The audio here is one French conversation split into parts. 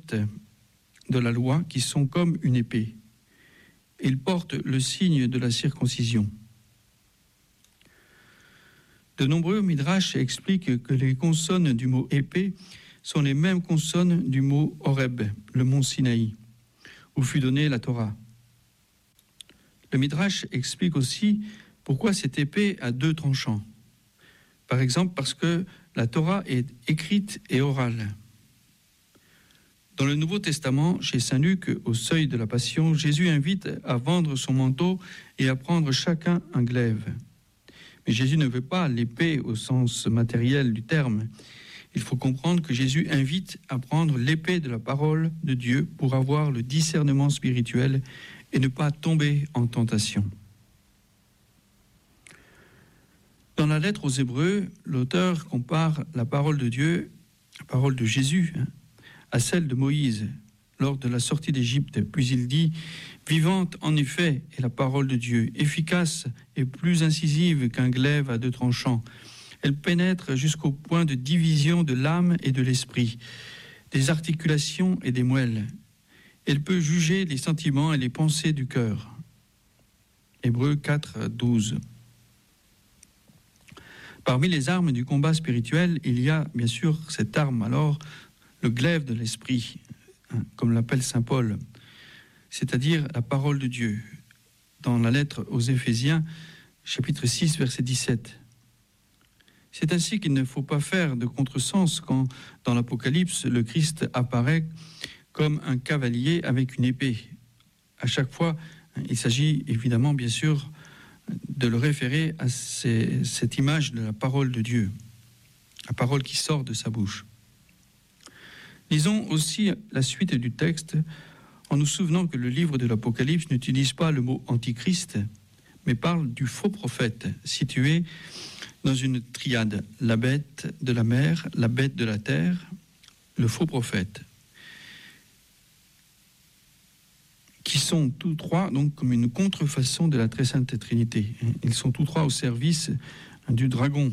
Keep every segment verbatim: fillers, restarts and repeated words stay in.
préceptes de la loi qui sont comme une épée. Ils portent le signe de la circoncision. De nombreux midrash expliquent que les consonnes du mot épée sont les mêmes consonnes du mot Horeb, le mont Sinaï, où fut donnée la Torah. Le midrash explique aussi pourquoi cette épée a deux tranchants. Par exemple, parce que la Torah est écrite et orale. Dans le Nouveau Testament, chez saint Luc, au seuil de la Passion, Jésus invite à vendre son manteau et à prendre chacun un glaive. Mais Jésus ne veut pas l'épée au sens matériel du terme. Il faut comprendre que Jésus invite à prendre l'épée de la parole de Dieu pour avoir le discernement spirituel et ne pas tomber en tentation. Dans la lettre aux Hébreux, l'auteur compare la parole de Dieu, la parole de Jésus, hein, à celle de Moïse lors de la sortie d'Égypte. Puis il dit « Vivante en effet est la parole de Dieu, efficace et plus incisive qu'un glaive à deux tranchants. Elle pénètre jusqu'au point de division de l'âme et de l'esprit, des articulations et des moelles. Elle peut juger les sentiments et les pensées du cœur. » Hébreux quatre, douze. Parmi les armes du combat spirituel, il y a bien sûr cette arme, alors, le glaive de l'esprit, hein, comme l'appelle saint Paul, c'est-à-dire la parole de Dieu. Dans la lettre aux Éphésiens, chapitre six, verset dix-sept. C'est ainsi qu'il ne faut pas faire de contresens quand, dans l'Apocalypse, le Christ apparaît comme un cavalier avec une épée. À chaque fois, il s'agit évidemment, bien sûr, de le référer à ces, cette image de la parole de Dieu, la parole qui sort de sa bouche. Lisons aussi la suite du texte en nous souvenant que le livre de l'Apocalypse n'utilise pas le mot antichrist, mais parle du faux prophète, situé dans une triade, la bête de la mer, la bête de la terre, le faux prophète, qui sont tous trois donc comme une contrefaçon de la très sainte Trinité. Ils sont tous trois au service du dragon.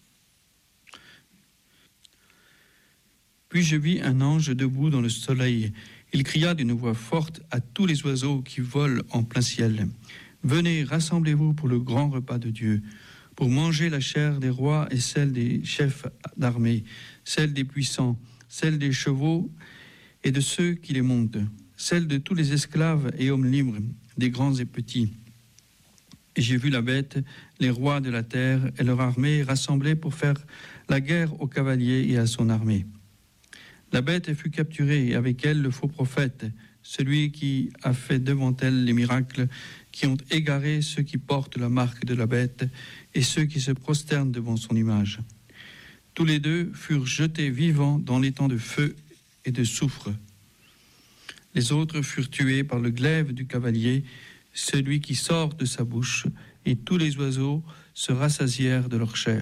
Puis je vis un ange debout dans le soleil. Il cria d'une voix forte à tous les oiseaux qui volent en plein ciel. « Venez, rassemblez-vous pour le grand repas de Dieu, pour manger la chair des rois et celle des chefs d'armée, celle des puissants, celle des chevaux et de ceux qui les montent, celle de tous les esclaves et hommes libres, des grands et petits. Et j'ai vu la bête, les rois de la terre et leur armée rassemblés pour faire la guerre au cavalier et à son armée. La bête fut capturée, et avec elle le faux prophète, celui qui a fait devant elle les miracles qui ont égaré ceux qui portent la marque de la bête et ceux qui se prosternent devant son image. Tous les deux furent jetés vivants dans l'étang de feu et de soufre. Les autres furent tués par le glaive du cavalier, celui qui sort de sa bouche, et tous les oiseaux se rassasièrent de leur chair.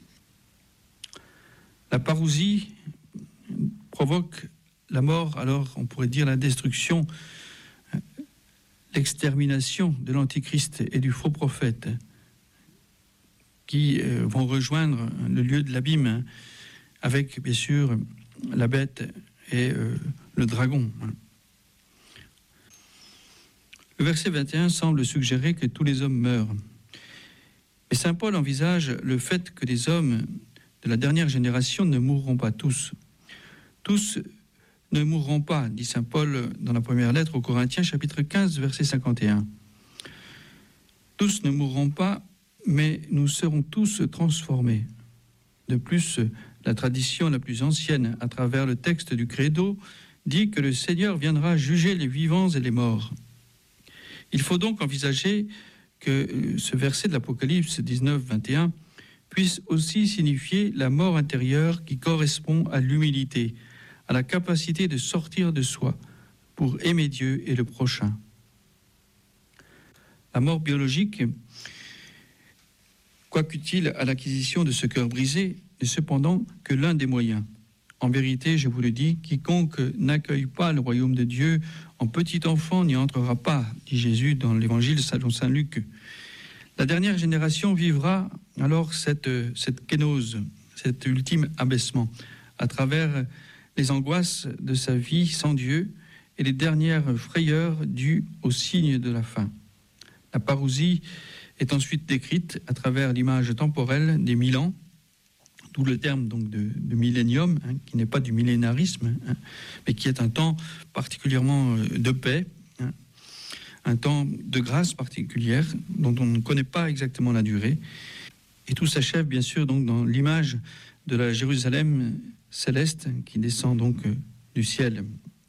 La parousie provoque la mort, alors on pourrait dire la destruction, l'extermination de l'Antichrist et du faux prophète qui euh, vont rejoindre le lieu de l'abîme avec bien sûr la bête et euh, le dragon. Le verset vingt et un semble suggérer que tous les hommes meurent. Mais saint Paul envisage le fait que les hommes de la dernière génération ne mourront pas tous. Tous ne mourront pas, dit saint Paul dans la première lettre aux Corinthiens, chapitre quinze, verset cinquante et un. Tous ne mourront pas, mais nous serons tous transformés. De plus, la tradition la plus ancienne, à travers le texte du Credo, dit que le Seigneur viendra juger les vivants et les morts. Il faut donc envisager que ce verset de l'Apocalypse dix-neuf, vingt et un puisse aussi signifier la mort intérieure qui correspond à l'humilité, à la capacité de sortir de soi pour aimer Dieu et le prochain. La mort biologique, quoiqu'utile à l'acquisition de ce cœur brisé, n'est cependant que l'un des moyens. En vérité, je vous le dis, quiconque n'accueille pas le royaume de Dieu en petit enfant n'y entrera pas, dit Jésus dans l'évangile selon saint Luc. La dernière génération vivra alors cette, cette kénose, cet ultime abaissement, à travers les angoisses de sa vie sans Dieu et les dernières frayeurs dues au signe de la fin. La parousie est ensuite décrite à travers l'image temporelle des mille ans, d'où le terme donc de, de millénium, hein, qui n'est pas du millénarisme, hein, mais qui est un temps particulièrement de paix, hein, un temps de grâce particulière dont on ne connaît pas exactement la durée. Et tout s'achève bien sûr donc dans l'image de la Jérusalem céleste qui descend donc euh, du ciel.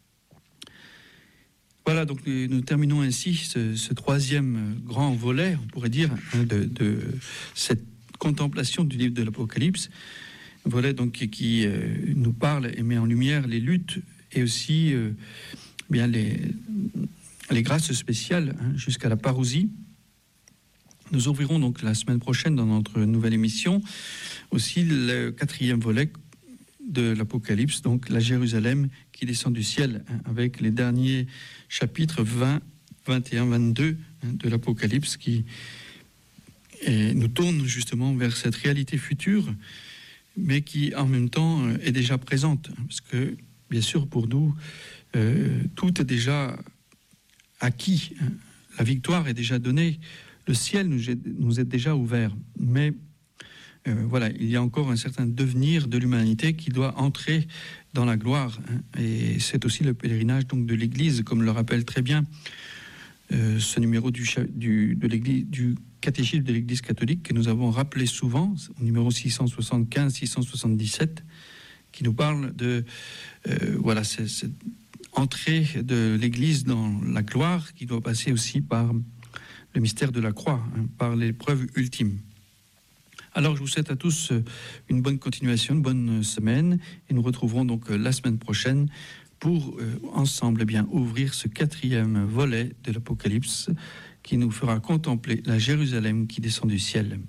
Voilà, donc nous terminons ainsi ce, ce troisième grand volet, on pourrait dire, hein, de, de cette contemplation du livre de l'Apocalypse, un volet donc qui, qui euh, nous parle et met en lumière les luttes et aussi euh, bien les, les grâces spéciales, hein, jusqu'à la parousie. Nous ouvrirons donc la semaine prochaine dans notre nouvelle émission aussi le quatrième volet de l'Apocalypse, donc la Jérusalem qui descend du ciel, hein, avec les derniers chapitres vingt, vingt et un, vingt-deux hein, de l'Apocalypse qui et, nous tournent justement vers cette réalité future, mais qui en même temps est déjà présente, hein, parce que bien sûr pour nous euh, tout est déjà acquis, hein, la victoire est déjà donnée, le ciel nous est, nous est déjà ouvert, mais Euh, voilà, il y a encore un certain devenir de l'humanité qui doit entrer dans la gloire, hein, et c'est aussi le pèlerinage donc de l'Église, comme le rappelle très bien euh, ce numéro du, du, de l'Église, du catéchisme de l'Église catholique que nous avons rappelé souvent, au numéro six cent soixante-quinze six cent soixante-dix-sept, qui nous parle de euh, voilà, c'est, cette entrée de l'Église dans la gloire qui doit passer aussi par le mystère de la croix, hein, par l'épreuve ultime. Alors, je vous souhaite à tous une bonne continuation, une bonne semaine, et nous retrouverons donc la semaine prochaine pour euh, ensemble eh bien, ouvrir ce quatrième volet de l'Apocalypse qui nous fera contempler la Jérusalem qui descend du ciel.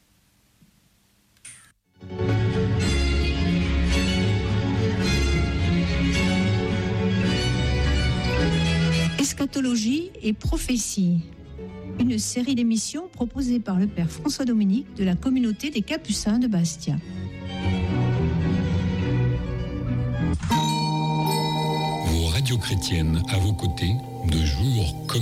Eschatologie et prophétie. Une série d'émissions proposée par le Père François Dominique de la communauté des Capucins de Bastia. Vos radios chrétiennes à vos côtés, de jour comme